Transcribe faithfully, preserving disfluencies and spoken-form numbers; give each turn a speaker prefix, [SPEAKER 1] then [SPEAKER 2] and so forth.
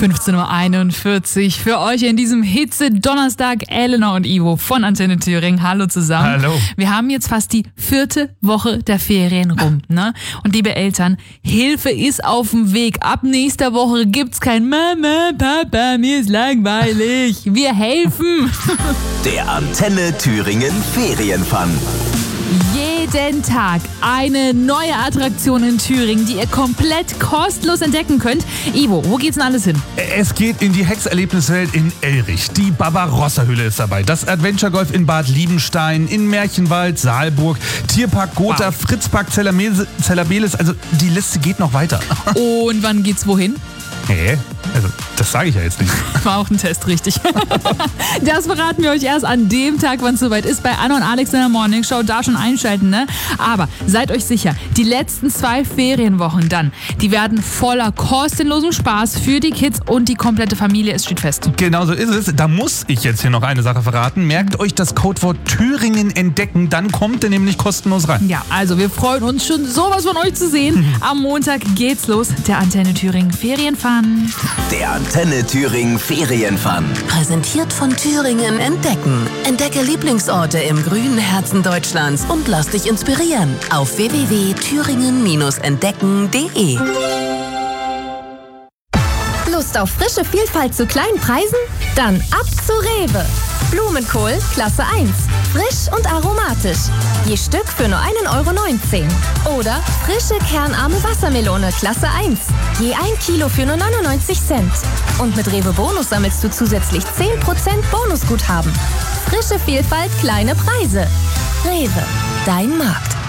[SPEAKER 1] fünfzehn Uhr einundvierzig für euch in diesem Hitze-Donnerstag. Elena und Ivo von Antenne Thüringen. Hallo zusammen.
[SPEAKER 2] Hallo.
[SPEAKER 1] Wir haben jetzt fast die vierte Woche der Ferien rum, ne? Und liebe Eltern, Hilfe ist auf dem Weg. Ab nächster Woche gibt's kein Mama, Papa, mir ist langweilig. Wir helfen.
[SPEAKER 3] Der Antenne Thüringen Ferienfun.
[SPEAKER 1] Jeden Tag eine neue Attraktion in Thüringen, die ihr komplett kostenlos entdecken könnt. Ivo, wo geht's denn alles hin?
[SPEAKER 2] Es geht in die Hexerlebniswelt in Elrich. Die Barbarossa-Hülle ist dabei. Das Adventure Golf in Bad Liebenstein, in Märchenwald, Saalburg, Tierpark Gotha, wow. Fritzpark Zellerbelis. Also die Liste geht noch weiter.
[SPEAKER 1] Und wann geht's wohin?
[SPEAKER 2] Hä? Also, das sage ich ja jetzt nicht.
[SPEAKER 1] War auch ein Test, richtig. Das verraten wir euch erst an dem Tag, wann es soweit ist, bei Anna und Alex in der Morning Show. Da schon einschalten, ne? Aber seid euch sicher, die letzten zwei Ferienwochen dann, die werden voller kostenlosem Spaß für die Kids und die komplette Familie. Es steht fest.
[SPEAKER 2] Genau so ist es. Da muss ich jetzt hier noch eine Sache verraten. Merkt euch das Codewort Thüringen entdecken, dann kommt ihr nämlich kostenlos rein.
[SPEAKER 1] Ja, also wir freuen uns schon, sowas von euch zu sehen. Am Montag geht's los, der Antenne Thüringen Ferienfun.
[SPEAKER 3] Der Antenne Thüringen Ferienfun.
[SPEAKER 4] Präsentiert von Thüringen Entdecken. Entdecke Lieblingsorte im grünen Herzen Deutschlands und lass dich inspirieren auf w w w punkt thüringen Bindestrich entdecken punkt de.
[SPEAKER 5] Lust auf frische Vielfalt zu kleinen Preisen? Dann ab zu Rewe. Blumenkohl Klasse eins. Frisch und aromatisch. Je Stück für nur ein Euro neunzehn. Oder frische kernarme Wassermelone Klasse eins. Je ein Kilo für nur neunundneunzig Cent. Und mit Rewe Bonus sammelst du zusätzlich zehn Prozent Bonusguthaben. Frische Vielfalt, kleine Preise. Rewe, dein Markt.